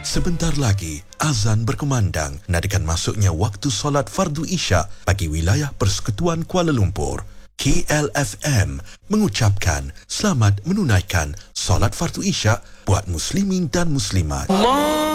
Sebentar lagi, azan berkumandang nadakan masuknya waktu solat fardu Isyak bagi wilayah Persekutuan Kuala Lumpur. KLFM mengucapkan selamat menunaikan solat fardu Isyak buat muslimin dan muslimat.